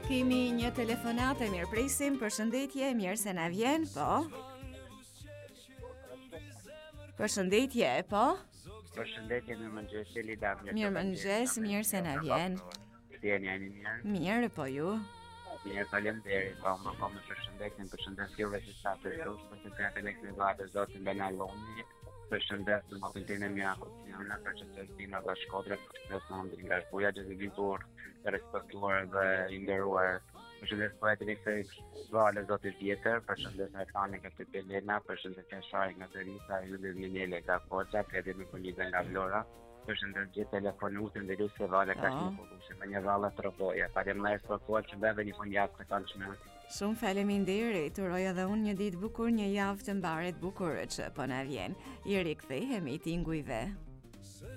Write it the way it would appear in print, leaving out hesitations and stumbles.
Kemi një telefonat e mirë presim, përshëndetje, mirë se na vjen, po? Përshëndetje, po? Përshëndetje, mirëmëngjes, Lida. Mirëmëngjes, mirë se na vjen. Si jeni, jeni mirë? Mirë, po ju? Mirë, faleminderit. Po, më përshëndet juve që sa të rrugë, për të të lekë vatë zotin Benaloni. Përshëndet në mobilin e mja Kociana, përshëndet Tina dhe Shkodre, përshëndet në ndër nga Shbuja, Gjezivitur, të respektuar dhe i nderuar. Përshëndet poetin i kësaj vale zotit tjetër, përshëndet Erkani nga Pelena, përshëndet Qeshari nga Terisa, Judith Minele nga Koqa, Pedi në Polida nga Vlora. Përshëndet gjithë telefonutën dhe lusë vale ka që në përgushe me një valla të roboja. Faleminderit për kohë që beve një fundjavë të këndshme. Shumë faleminderit, uroj edhe unë një ditë bukur, një javë të mbaret bukur që po na vjen. I rikthehemi tingujve.